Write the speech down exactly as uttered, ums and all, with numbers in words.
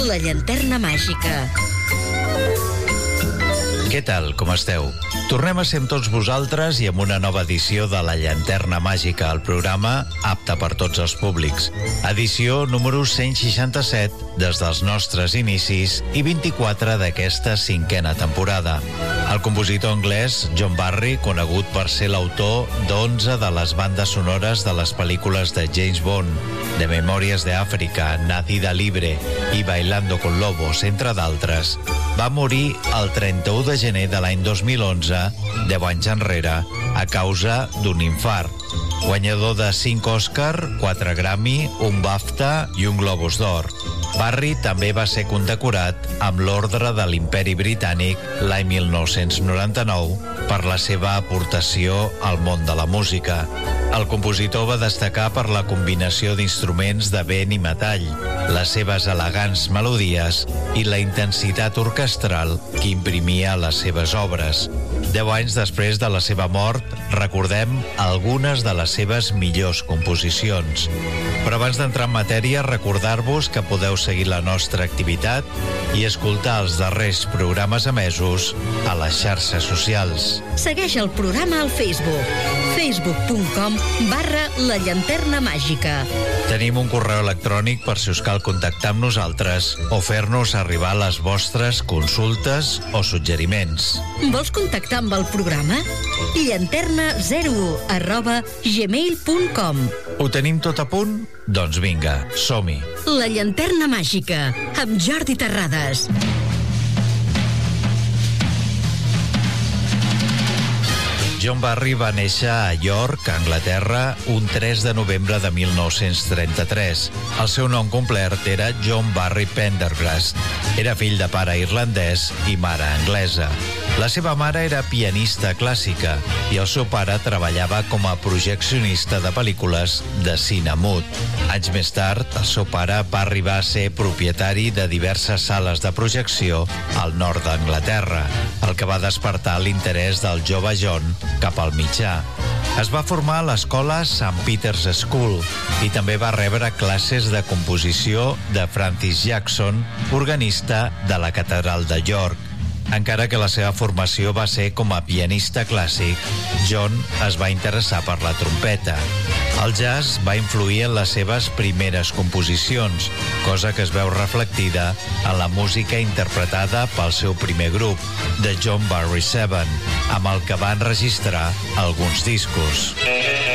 La llanterna màgica. Què tal, com esteu? Tornem a ser amb tots vosaltres i amb una nova edició de La llanterna màgica, el programa apte per tots els públics. Edició número cent seixanta-set des dels nostres inicis i vint-i-quatre d'aquesta cinquena temporada. El compositor anglès John Barry, conegut per ser l'autor d'onze de les bandes sonores de les pel·lícules de James Bond, de Memòries de Àfrica, Nacida Libre i Bailando con Lobos, entre d'altres, va morir el trenta-u de gener de l'any dos mil onze, deu anys enrere, a causa d'un infart. Guanyador de cinc Òscar, quatre Grammy, un BAFTA i un Globus d'Or. Barry també va ser condecorat amb l'Ordre de l'Imperi Britànic l'any mil nou-cents noranta-nou per la seva aportació al món de la música. El compositor va destacar per la combinació d'instruments de vent i metall, les seves elegants melodies i la intensitat orquestral que imprimia a les seves obres. Deu anys després de la seva mort, recordem algunes de les seves millors composicions. Però abans d'entrar en matèria, recordar-vos que podeu seguir la nostra activitat i escoltar els darrers programes emesos a les xarxes socials. Segueix el programa al Facebook. facebook punt com barra La llanterna màgica. Tenim un correu electrònic per si us cal contactar amb nosaltres o fer-nos arribar les vostres consultes o suggeriments. Vols contactar amb el programa? llanterna zero u arroba gmail punt com. Ho tenim tot a punt? Doncs vinga, som-hi. La llanterna màgica, amb Jordi Terrades. John Barry va néixer a York, Anglaterra, un tres de novembre de mil nou-cents trenta-tres. El seu nom complet era John Barry Pendergrast. Era fill de pare irlandès i mare anglesa. La seva mare era pianista clàssica i el seu pare treballava com a projeccionista de pel·lícules de cine mut. Anys més tard, el seu pare va arribar a ser propietari de diverses sales de projecció al nord d'Anglaterra, el que va despertar l'interès del jove John cap al mitjà. Es va formar a l'escola Saint Peter's School i també va rebre classes de composició de Francis Jackson, organista de la Catedral de York. Encara que la seva formació va ser com a pianista clàssic, John es va interessar per la trompeta. El jazz va influir en les seves primeres composicions, cosa que es veu reflectida en la música interpretada pel seu primer grup, The John Barry Seven, amb el que va enregistrar alguns discos.